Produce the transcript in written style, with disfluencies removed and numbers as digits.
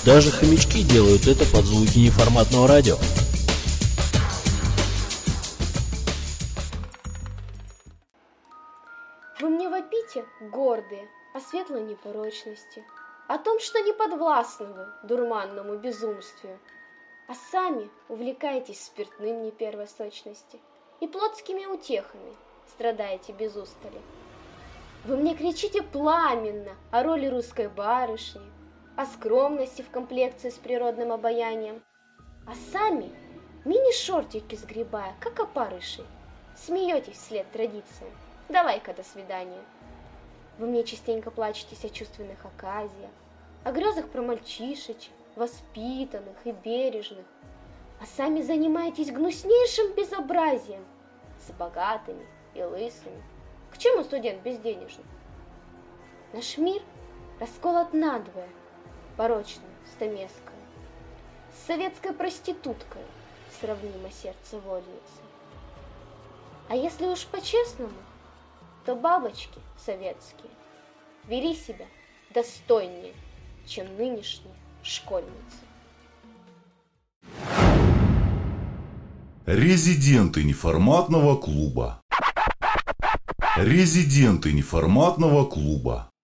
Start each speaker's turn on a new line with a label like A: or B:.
A: Даже хомячки делают это под звуки неформатного радио.
B: Вы мне вопите, гордые, о светлой непорочности, о том, что не подвластны вы дурманному безумствию, а сами увлекаетесь спиртным не первосочности и плотскими утехами страдаете без устали. Вы мне кричите пламенно о роли русской барышни, о скромности в комплекции с природным обаянием, а сами, мини-шортики сгребая, как опарыши, смеетесь вслед традициям. Давай-ка до свидания. Вы мне частенько плачетесь о чувственных оказиях, о грезах про мальчишечек, воспитанных и бережных, а сами занимаетесь гнуснейшим безобразием с богатыми и лысыми. К чему студент безденежный? Наш мир расколот надвое, порочное, стамеское, с советской проституткой сравнимо сердце вольницы. А если уж по-честному, то бабочки советские вели себя достойнее, чем нынешние школьницы.
C: Резиденты неформатного клуба. Резиденты неформатного клуба.